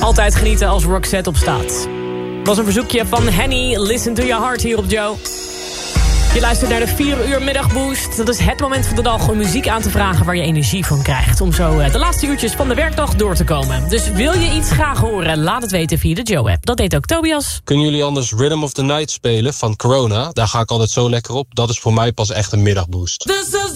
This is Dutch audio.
Altijd genieten als Roxette op staat. Was een verzoekje van Henny, Listen to Your Heart hier op Joe. Je luistert naar de 4 uur middagboost. Dat is het moment van de dag om muziek aan te vragen waar je energie van krijgt. Om zo de laatste uurtjes van de werkdag door te komen. Dus wil je iets graag horen, laat het weten via de Joe-app. Dat deed ook Tobias. Kunnen jullie anders Rhythm of the Night spelen van Corona? Daar ga ik altijd zo lekker op. Dat is voor mij pas echt een middagboost. This is